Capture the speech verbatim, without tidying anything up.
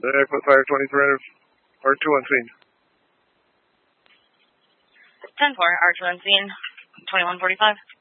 Uh, put fire twenty-three or two on scene. ten four, R two on scene, twenty-one forty-five.